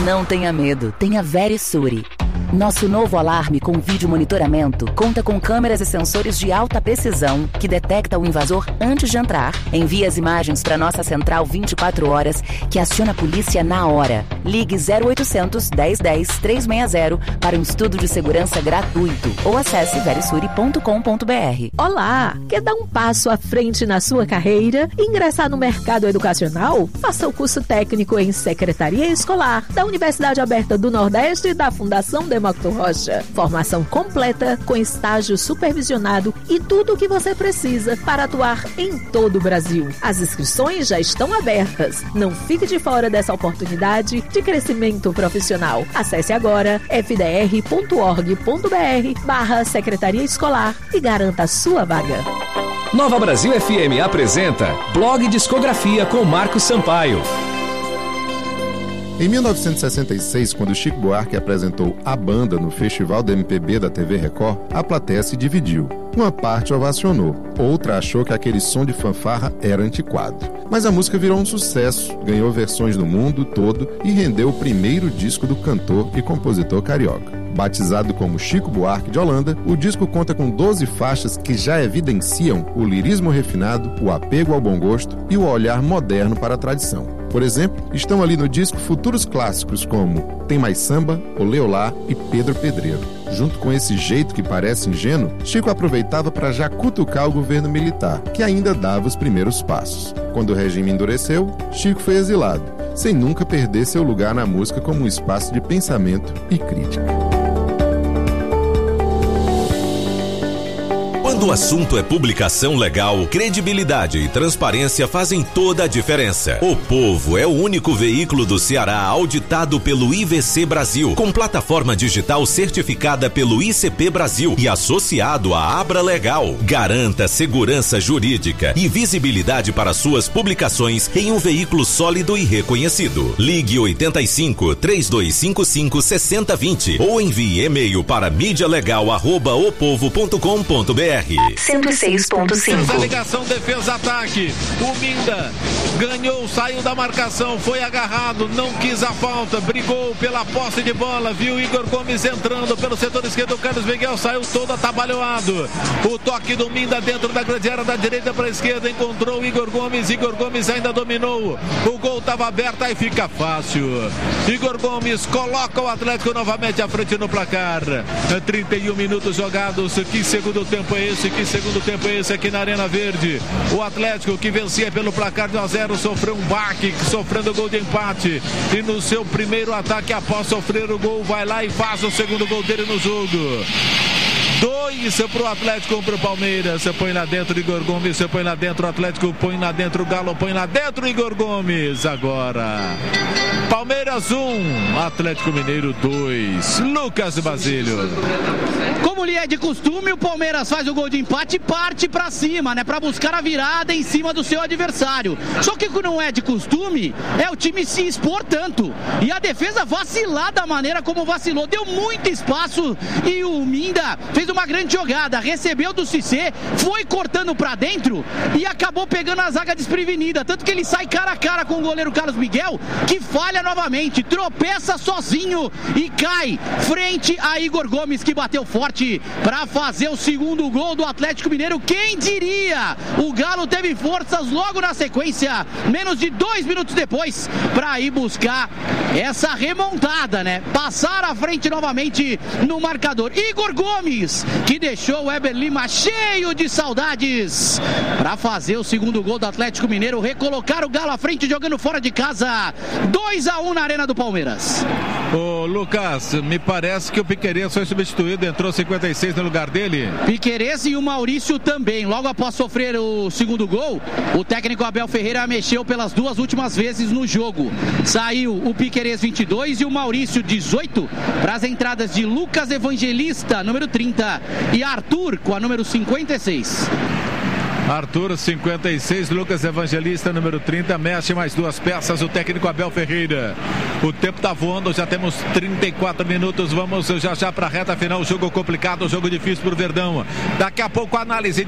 Não tenha medo, tenha Verisure. Nosso novo alarme com vídeo monitoramento conta com câmeras e sensores de alta precisão que detecta o invasor antes de entrar. Envia as imagens para nossa central 24 horas que aciona a polícia na hora. Ligue 0800 1010 360 para um estudo de segurança gratuito ou acesse verisure.com.br. Olá! Quer dar um passo à frente na sua carreira e ingressar no mercado educacional? Faça o curso técnico em Secretaria Escolar da Universidade Aberta do Nordeste e da Fundação Demócrito Rocha. Formação completa com estágio supervisionado e tudo o que você precisa para atuar em todo o Brasil. As inscrições já estão abertas. Não fique de fora dessa oportunidade de crescimento profissional. Acesse agora fdr.org.br/Secretaria Escolar e garanta a sua vaga. Nova Brasil FM apresenta Blog Discografia com Marcos Sampaio. Em 1966, quando Chico Buarque apresentou A Banda no Festival da MPB da TV Record, a plateia se dividiu. Uma parte ovacionou, outra achou que aquele som de fanfarra era antiquado. Mas a música virou um sucesso, ganhou versões no mundo todo e rendeu o primeiro disco do cantor e compositor carioca. Batizado como Chico Buarque de Holanda, o disco conta com 12 faixas que já evidenciam o lirismo refinado, o apego ao bom gosto e o olhar moderno para a tradição. Por exemplo, estão ali no disco futuros clássicos como Tem Mais Samba, Olê Olá e Pedro Pedreiro. Junto com esse jeito que parece ingênuo, Chico aproveitava para já cutucar o governo militar, que ainda dava os primeiros passos. Quando o regime endureceu, Chico foi exilado, sem nunca perder seu lugar na música como um espaço de pensamento e crítica. Quando o assunto é publicação legal, credibilidade e transparência fazem toda a diferença. O Povo é o único veículo do Ceará auditado pelo IVC Brasil, com plataforma digital certificada pelo ICP Brasil e associado à Abra Legal. Garanta segurança jurídica e visibilidade para suas publicações em um veículo sólido e reconhecido. Ligue 85 3255 6020 ou envie e-mail para mídialegal@opovo.com.br. 106.5. Ligação, defesa, ataque. O Minda ganhou, saiu da marcação, foi agarrado, não quis a falta, brigou pela posse de bola, viu Igor Gomes entrando pelo setor esquerdo, o Carlos Miguel saiu todo atabalhoado. O toque do Minda dentro da grande área, da direita para a esquerda, encontrou o Igor Gomes ainda dominou. O gol estava aberto, aí fica fácil. Igor Gomes coloca o Atlético novamente à frente no placar. 31 minutos jogados, que segundo tempo é esse? Que segundo tempo é esse aqui na Arena Verde? O Atlético, que vencia pelo placar de 1-0, sofreu um baque, sofrendo gol de empate. E no seu primeiro ataque, após sofrer o gol, vai lá e faz o segundo gol dele no jogo. 2 pro Atlético, 1 pro Palmeiras. Você põe lá dentro Igor Gomes, você põe lá dentro o Atlético, põe lá dentro o Galo, põe lá dentro Igor Gomes. Agora Palmeiras 1, Atlético Mineiro 2. Lucas Basílio. Como lhe é de costume, o Palmeiras faz o gol de empate e parte pra cima, né? Pra buscar a virada em cima do seu adversário. Só que o que não é de costume é o time se expor tanto. E a defesa vacilar da maneira como vacilou. Deu muito espaço e o Minda fez uma grande jogada. Recebeu do Cissé, foi cortando pra dentro e acabou pegando a zaga desprevenida. Tanto que ele sai cara a cara com o goleiro Carlos Miguel, que falha novamente. Tropeça sozinho e cai frente a Igor Gomes, que bateu forte para fazer o segundo gol do Atlético Mineiro. Quem diria? O Galo teve forças logo na sequência, menos de 2 minutos depois, para ir buscar essa remontada, né? Passar à frente novamente no marcador. Igor Gomes, que deixou o Eber Lima cheio de saudades para fazer o segundo gol do Atlético Mineiro, recolocar o Galo à frente jogando fora de casa. 2-1 na Arena do Palmeiras. Ô Lucas, me parece que o Piquerez foi substituído, entrou 56 no lugar dele. Piquerez e o Maurício também. Logo após sofrer o segundo gol, o técnico Abel Ferreira mexeu pelas 2 últimas vezes no jogo. Saiu o Piquerez 22 e o Maurício 18 para as entradas de Lucas Evangelista, número 30, e Arthur com a número 56. Arthur 56, Lucas Evangelista número 30, mexe mais 2 peças o técnico Abel Ferreira. O tempo tá voando, já temos 34 minutos, vamos já para a reta final. Jogo complicado, jogo difícil pro Verdão. Daqui a pouco a análise